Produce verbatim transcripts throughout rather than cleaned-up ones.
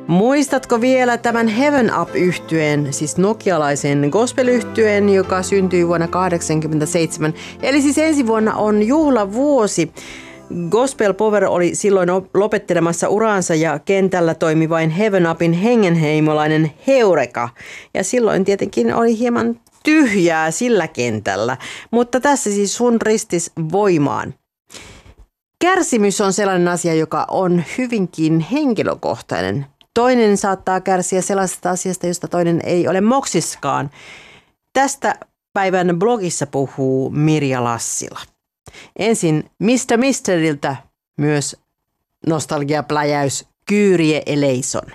Muistatko vielä tämän Heaven Up-yhtyeen, siis nokialaisen gospel-yhtyeen, joka syntyi vuonna tuhatyhdeksänsataakahdeksankymmentäseitsemän. Eli siis ensi vuonna on juhlavuosi. Gospel Power oli silloin lopettelemassa uraansa ja kentällä toimi vain Heaven Upin hengenheimolainen Heureka. Ja silloin tietenkin oli hieman tyhjää sillä kentällä, mutta tässä siis sun ristis voimaan. Kärsimys on sellainen asia, joka on hyvinkin henkilökohtainen. Toinen saattaa kärsiä sellaisesta asiasta, josta toinen ei ole moksiskaan. Tästä päivän blogissa puhuu Mirja Lassila. Ensin mister Misteriltä myös nostalgiapläjäys Kyrie eleison.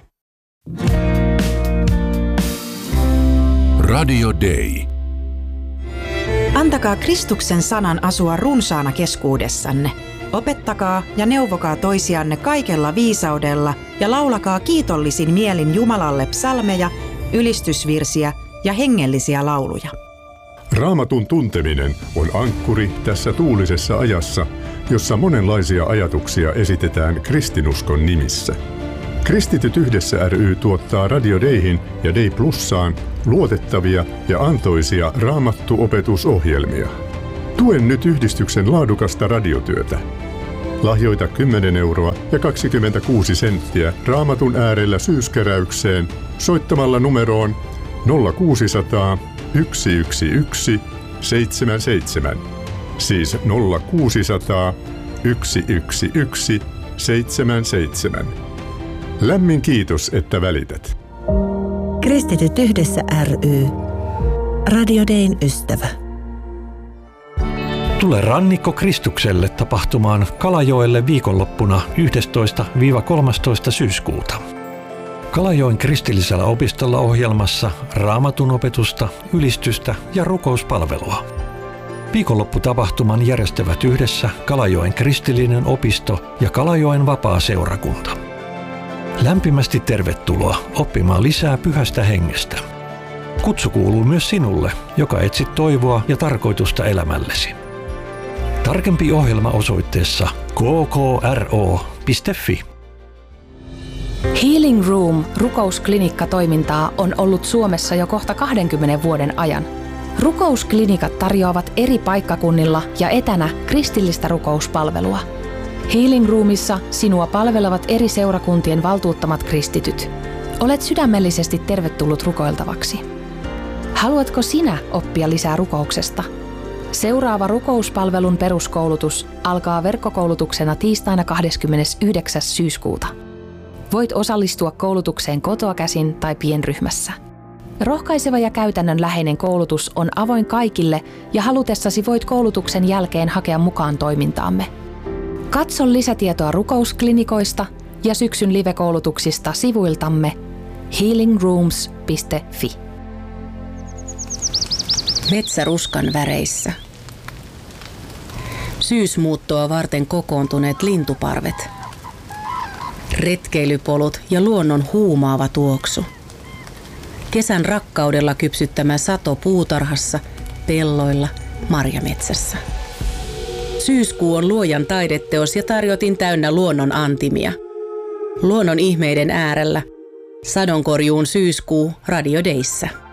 Radio Day. Antakaa Kristuksen sanan asua runsaana keskuudessanne. Opettakaa ja neuvokaa toisianne kaikella viisaudella ja laulakaa kiitollisin mielin Jumalalle psalmeja, ylistysvirsiä ja hengellisiä lauluja. Raamatun tunteminen on ankkuri tässä tuulisessa ajassa, jossa monenlaisia ajatuksia esitetään kristinuskon nimissä. Kristityt yhdessä ry tuottaa Radio Dayhin ja Day Plussaan luotettavia ja antoisia raamattuopetusohjelmia. Tuen nyt yhdistyksen laadukasta radiotyötä. Lahjoita kymmenen euroa ja kaksikymmentäkuusi senttiä Raamatun äärellä syyskeräykseen soittamalla numeroon nolla kuusisataa yksi yksi yksi seitsemän seitsemän, siis nolla kuusisataa yksi yksi yksi seitsemän seitsemän. Lämmin kiitos, että välität. Kristityt yhdessä ry. Radio Dayn ystävä. Tule Rannikko Kristukselle tapahtumaan Kalajoelle viikonloppuna yhdestoista kolmastoista syyskuuta. Kalajoen kristillisellä opistolla ohjelmassa raamatun opetusta, ylistystä ja rukouspalvelua. Viikonlopputapahtuman järjestävät yhdessä Kalajoen kristillinen opisto ja Kalajoen vapaa-seurakunta. Lämpimästi tervetuloa oppimaan lisää pyhästä hengestä. Kutsu kuuluu myös sinulle, joka etsit toivoa ja tarkoitusta elämällesi. Tarkempi ohjelma osoitteessa k k r o piste f i. Healing Room rukousklinikka-toimintaa on ollut Suomessa jo kohta kahdenkymmenen vuoden ajan. Rukousklinikat tarjoavat eri paikkakunnilla ja etänä kristillistä rukouspalvelua. Healing Roomissa sinua palvelevat eri seurakuntien valtuuttamat kristityt. Olet sydämellisesti tervetullut rukoiltavaksi. Haluatko sinä oppia lisää rukouksesta? Seuraava rukouspalvelun peruskoulutus alkaa verkkokoulutuksena tiistaina kahdeskymmenesyhdeksäs syyskuuta. Voit osallistua koulutukseen kotoa käsin tai pienryhmässä. Rohkaiseva ja käytännönläheinen koulutus on avoin kaikille ja halutessasi voit koulutuksen jälkeen hakea mukaan toimintaamme. Katso lisätietoa rukousklinikoista ja syksyn live-koulutuksista sivuiltamme healing rooms piste f i. Metsäruskan väreissä. Syysmuuttoa varten kokoontuneet lintuparvet. Retkeilypolut ja luonnon huumaava tuoksu. Kesän rakkaudella kypsyttämä sato puutarhassa, pelloilla, marjametsässä. Syyskuu on luojan taideteos ja tarjotin täynnä luonnon antimia. Luonnon ihmeiden äärellä. Sadonkorjuun syyskuu Radio Dayssä.